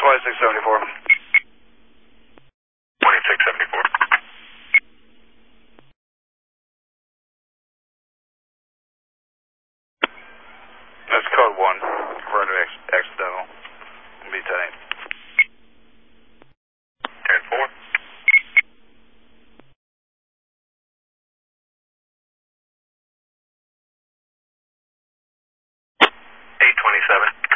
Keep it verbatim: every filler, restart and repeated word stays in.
twenty-six seventy-four. twenty-six seventy-four. That's code one. Converted to ex- accidental. Will be ten eight. ten four. eight twenty-seven.